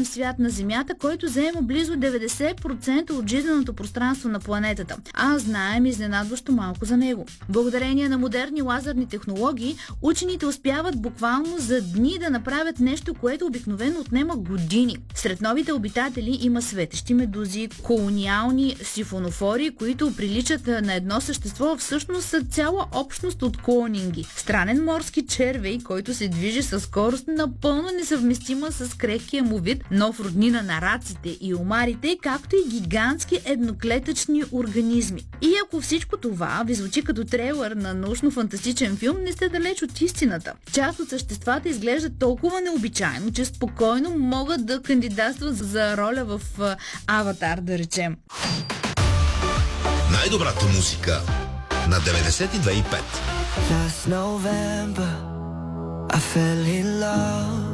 обитаем свят на Земята, който заема близо 90% от жизненото пространство на планетата. А знаем изненадващо малко за него. Благодарение на модерни лазерни технологии, учените успяват буквално за дни да направят нещо, което обикновено отнема години. Сред новите обитатели има светещи медузи, колониални сифонофори, които приличат на едно същество, всъщност са цяла общност от клонинги. Странен морски червей, който се движи със скорост напълно несъвместима с крехкия му вид, нов роднина на раците и омарите, както и гигантски едноклетъчни организми. И ако всичко това ви звучи като трейлър на научно-фантастичен филм, не сте далеч от истината. Част от съществата изглеждат толкова необичайно, че спокойно могат да кандидатстват за роля в Аватар, да речем. Най-добрата музика на 92.5. Last November I fell in love